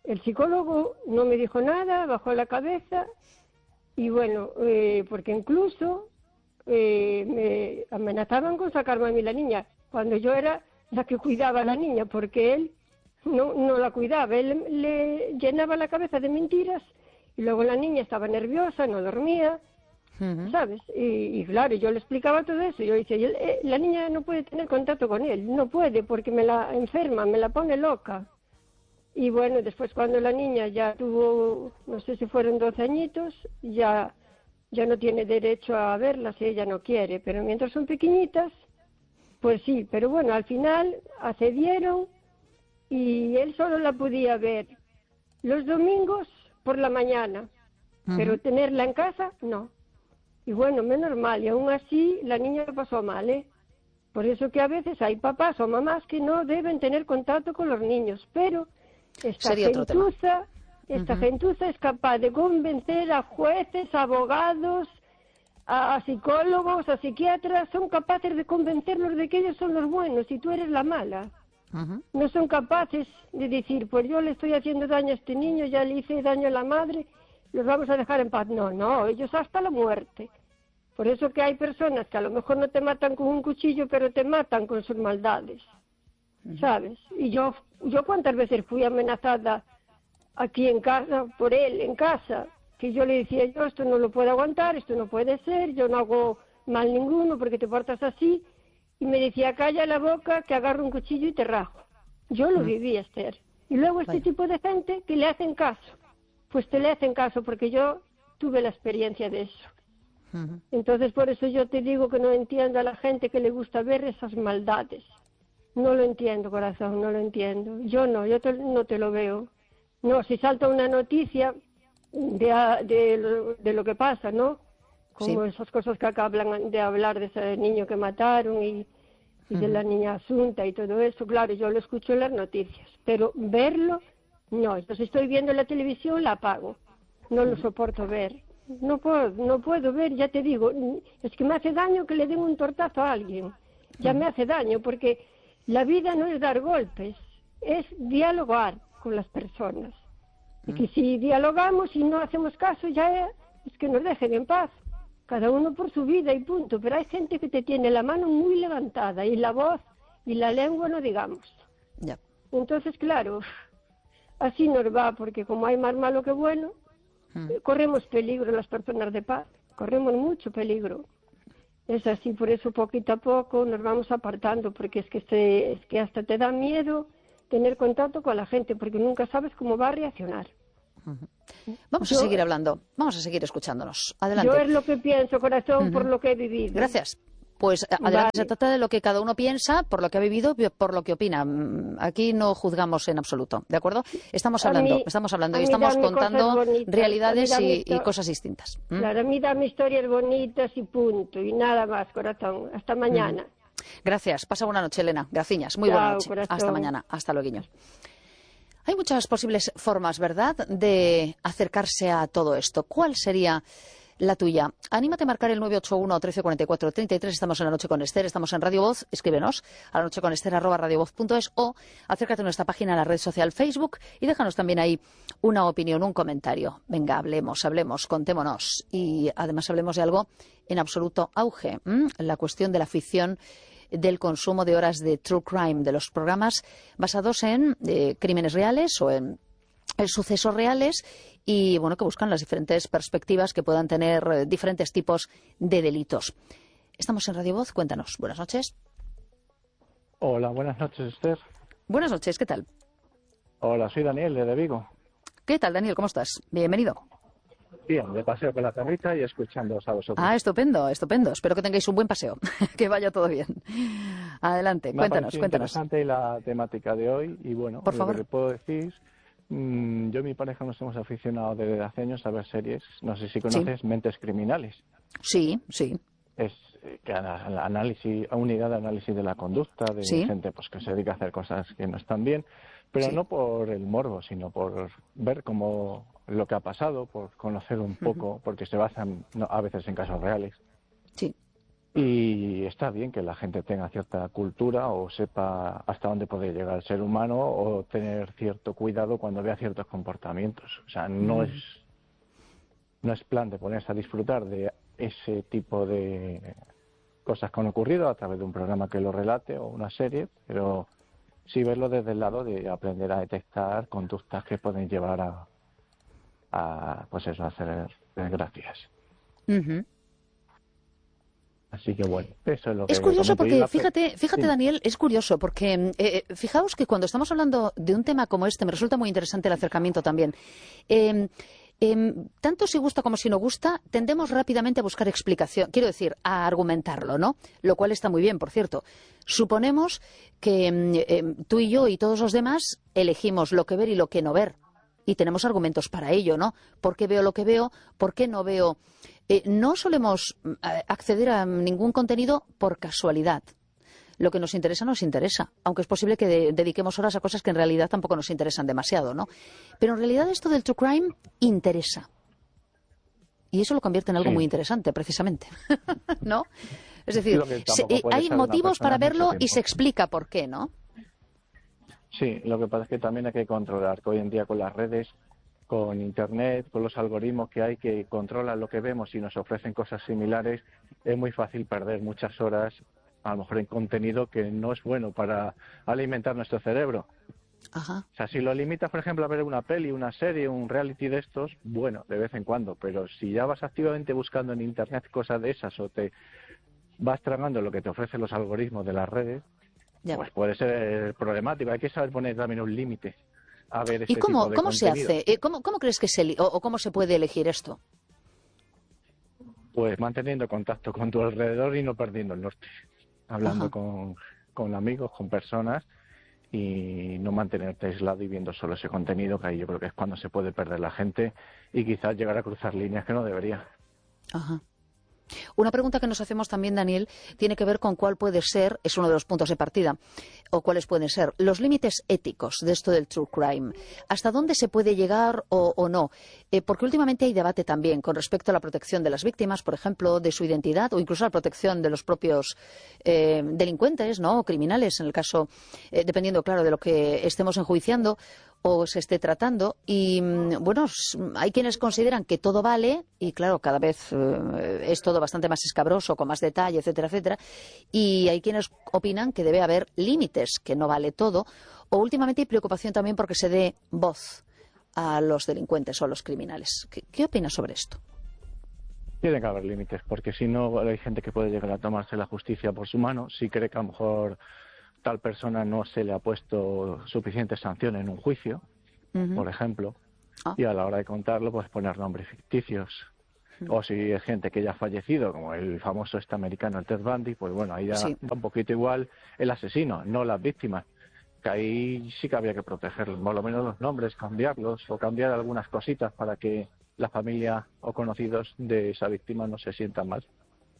el psicólogo no me dijo nada, bajó la cabeza y bueno, porque incluso me amenazaban con sacarme a mí la niña, cuando yo era la que cuidaba a la niña, porque él no la cuidaba, él le llenaba la cabeza de mentiras y luego la niña estaba nerviosa, no dormía, ¿sabes? Y claro, yo le explicaba todo eso, yo decía, la niña no puede tener contacto con él, no puede porque me la enferma, me la pone loca. Y bueno, después cuando la niña ya tuvo, no sé si fueron 12 añitos, ya no tiene derecho a verlas si ella no quiere, pero mientras son pequeñitas, pues sí, pero bueno, al final accedieron y él solo la podía ver los domingos por la mañana, pero tenerla en casa, no. Y bueno, menos mal, y aún así la niña lo pasó mal, ¿eh? Por eso que a veces hay papás o mamás que no deben tener contacto con los niños, pero esta gentuza es capaz de convencer a jueces, a abogados, a psicólogos, a psiquiatras, son capaces de convencerlos de que ellos son los buenos y tú eres la mala. No son capaces de decir, pues yo le estoy haciendo daño a este niño, ya le hice daño a la madre, los vamos a dejar en paz. No, ellos hasta la muerte. Por eso que hay personas que a lo mejor no te matan con un cuchillo, pero te matan con sus maldades. ¿Sabes? Y yo cuántas veces fui amenazada aquí en casa, por él, en casa, que yo le decía, yo esto no lo puedo aguantar, esto no puede ser, yo no hago mal ninguno porque te portas así, y me decía, calla la boca, que agarro un cuchillo y te rajo. Yo lo viví, Esther. Y luego este tipo de gente que le hacen caso, pues te le hacen caso, porque yo tuve la experiencia de eso. Entonces, por eso yo te digo que no entiendo a la gente que le gusta ver esas maldades. No lo entiendo, corazón, no lo entiendo. Yo no te lo veo. No, si salta una noticia de lo que pasa, ¿no? Como esas cosas que acaban de hablar de ese niño que mataron y de la niña Asunta y todo eso, claro, yo lo escucho en las noticias, pero verlo, no. Entonces estoy viendo la televisión, la apago. No lo soporto ver. No puedo ver, ya te digo, es que me hace daño que le den un tortazo a alguien. Ya me hace daño, porque la vida no es dar golpes, es dialogar con las personas. Y que si dialogamos y no hacemos caso, ya es que nos dejen en paz. Cada uno por su vida y punto. Pero hay gente que te tiene la mano muy levantada y la voz y la lengua no digamos. Ya. Entonces, claro, así nos va, porque como hay más malo que bueno, corremos peligro las personas de paz, corremos mucho peligro. Es así, por eso poquito a poco nos vamos apartando, porque es que hasta te da miedo tener contacto con la gente, porque nunca sabes cómo va a reaccionar. Vamos a seguir hablando, vamos a seguir escuchándonos. Adelante. Yo es lo que pienso, corazón, por lo que he vivido. Gracias. Pues adelante, se trata de lo que cada uno piensa, por lo que ha vivido, por lo que opina. Aquí no juzgamos en absoluto, ¿de acuerdo? Estamos hablando y estamos contando realidades y cosas distintas. Claro, a mí dame historias bonitas y punto, y nada más, corazón. Hasta mañana. Gracias. Pasa buena noche, Elena. Graciñas. Muy buena noche. Corazón. Hasta mañana. Hasta luego. Hay muchas posibles formas, ¿verdad?, de acercarse a todo esto. ¿Cuál sería la tuya? Anímate a marcar el 981 1344 33. Estamos en La Noche con Esther, estamos en Radio Voz. Escríbenos a lanocheconester@radiovoz.es o acércate a nuestra página en la red social Facebook y déjanos también ahí una opinión, un comentario. Venga, hablemos, contémonos y además hablemos de algo en absoluto auge, la cuestión de la ficción, del consumo de horas de true crime, de los programas basados en crímenes reales o en sucesos reales y bueno, que buscan las diferentes perspectivas que puedan tener diferentes tipos de delitos. Estamos en Radio Voz, cuéntanos. Buenas noches. Hola, buenas noches, Esther. Buenas noches, ¿qué tal? Hola, soy Daniel, de Vigo. ¿Qué tal, Daniel? ¿Cómo estás? Bienvenido. Bien, de paseo con la perrita y escuchándoos a vosotros. Ah, estupendo. Espero que tengáis un buen paseo, que vaya todo bien. Adelante, cuéntanos. Interesante la temática de hoy y bueno, por favor. Lo que puedo decir, yo y mi pareja nos hemos aficionado desde hace años a ver series, no sé si conoces, Mentes Criminales. Sí. Es que análisis, unidad de análisis de la conducta de gente pues que se dedica a hacer cosas que no están bien, pero no por el morbo, sino por ver cómo lo que ha pasado, por conocer un poco, porque se basan a veces en casos reales. Sí. Y está bien que la gente tenga cierta cultura o sepa hasta dónde puede llegar el ser humano o tener cierto cuidado cuando vea ciertos comportamientos. O sea, no es plan de ponerse a disfrutar de ese tipo de cosas que han ocurrido a través de un programa que lo relate o una serie, pero sí verlo desde el lado de aprender a detectar conductas que pueden llevar pues eso, a hacer desgracias. Así que bueno, eso es lo que... Es curioso porque, fíjate Daniel, es curioso porque fijaos que cuando estamos hablando de un tema como este, me resulta muy interesante el acercamiento también. Tanto si gusta como si no gusta, tendemos rápidamente a buscar explicación, quiero decir, a argumentarlo, ¿no? Lo cual está muy bien, por cierto. Suponemos que tú y yo y todos los demás elegimos lo que ver y lo que no ver. Y tenemos argumentos para ello, ¿no? ¿Por qué veo lo que veo? ¿Por qué no veo? No solemos acceder a ningún contenido por casualidad. Lo que nos interesa nos interesa, aunque es posible que dediquemos horas a cosas que en realidad tampoco nos interesan demasiado, ¿no? Pero en realidad esto del true crime interesa. Y eso lo convierte en algo muy interesante, precisamente. ¿No? Es decir, hay motivos para verlo y se explica por qué, ¿no? Sí, lo que pasa es que también hay que controlar, que hoy en día con las redes, con Internet, con los algoritmos que hay que controlan lo que vemos y nos ofrecen cosas similares, es muy fácil perder muchas horas, a lo mejor en contenido que no es bueno para alimentar nuestro cerebro. Ajá. O sea, si lo limitas, por ejemplo, a ver una peli, una serie, un reality de estos, bueno, de vez en cuando, pero si ya vas activamente buscando en Internet cosas de esas o te vas tragando lo que te ofrecen los algoritmos de las redes, pues puede ser problemático. Hay que saber poner también un límite a ver este tipo de cómo se contenido. hace? ¿Cómo crees que o cómo se puede elegir esto? Pues manteniendo contacto con tu alrededor y no perdiendo el norte. Hablando con amigos, con personas y no mantenerte aislado y viendo solo ese contenido, que ahí yo creo que es cuando se puede perder la gente y quizás llegar a cruzar líneas que no debería. Ajá. Una pregunta que nos hacemos también, Daniel, tiene que ver con cuál puede ser, es uno de los puntos de partida, o cuáles pueden ser los límites éticos de esto del true crime. ¿Hasta dónde se puede llegar o no? Porque últimamente hay debate también con respecto a la protección de las víctimas, por ejemplo, de su identidad, o incluso a la protección de los propios delincuentes, ¿no? O criminales, en el caso, dependiendo, claro, de lo que estemos enjuiciando o se esté tratando. Y bueno, hay quienes consideran que todo vale y claro, cada vez es todo bastante más escabroso, con más detalle, etcétera, etcétera. Y hay quienes opinan que debe haber límites, que no vale todo. O últimamente hay preocupación también porque se dé voz a los delincuentes o a los criminales. ¿Qué opinas sobre esto? Tiene que haber límites, porque si no hay gente que puede llegar a tomarse la justicia por su mano, si cree que a lo mejor tal persona no se le ha puesto suficiente sanción en un juicio, por ejemplo, y a la hora de contarlo, pues poner nombres ficticios. O si es gente que ya ha fallecido, como el famoso americano, el Ted Bundy, pues bueno, ahí ya da un poquito igual el asesino, no las víctimas. Que ahí sí que había que protegerlos, por lo menos los nombres, cambiarlos o cambiar algunas cositas para que la familia o conocidos de esa víctima no se sientan mal.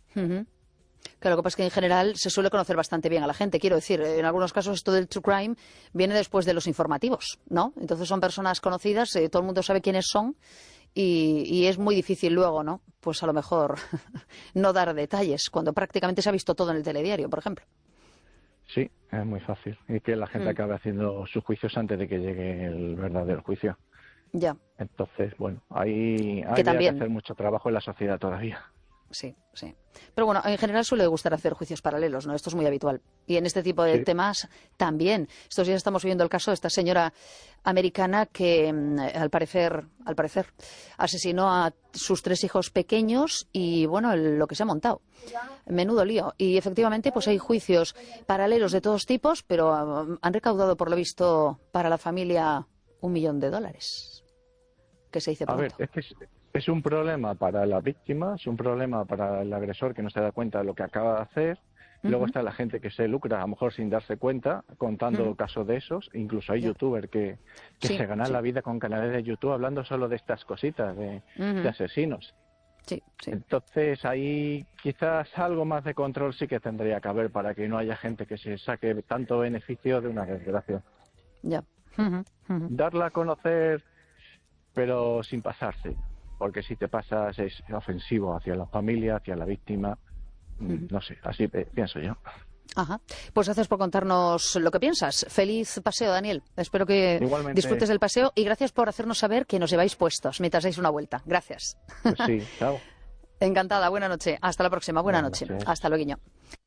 Claro, lo que pasa es que en general se suele conocer bastante bien a la gente. Quiero decir, en algunos casos esto del true crime viene después de los informativos, ¿no? Entonces son personas conocidas, todo el mundo sabe quiénes son y es muy difícil luego, ¿no? Pues a lo mejor no dar detalles cuando prácticamente se ha visto todo en el telediario, por ejemplo. Sí, es muy fácil. Y que la gente acabe haciendo sus juicios antes de que llegue el verdadero juicio. Ya. Entonces, bueno, ahí hay que hacer mucho trabajo en la sociedad todavía. Sí, sí. Pero bueno, en general suele gustar hacer juicios paralelos, ¿no? Esto es muy habitual. Y en este tipo de temas también. Estos días estamos viendo el caso de esta señora americana que, al parecer, asesinó a sus 3 hijos pequeños y, bueno, lo que se ha montado. Menudo lío. Y efectivamente, pues hay juicios paralelos de todos tipos, pero han recaudado, por lo visto, para la familia $1 millón. Que se dice pronto. A ver, es que es un problema para la víctima, es un problema para el agresor que no se da cuenta de lo que acaba de hacer. Luego está la gente que se lucra, a lo mejor sin darse cuenta, contando casos de esos. Incluso hay youtubers que se ganan la vida con canales de YouTube hablando solo de estas cositas, de asesinos. Sí. Entonces ahí quizás algo más de control sí que tendría que haber para que no haya gente que se saque tanto beneficio de una desgracia. Ya. Darla a conocer, pero sin pasarse. Porque si te pasas es ofensivo hacia la familia, hacia la víctima, No sé, así pienso yo. Ajá. Pues gracias por contarnos lo que piensas. Feliz paseo, Daniel. Espero que disfrutes del paseo y gracias por hacernos saber que nos lleváis puestos mientras dais una vuelta. Gracias. Pues sí, chao. Encantada, buena noche. Hasta la próxima, buena noche. Hasta luego.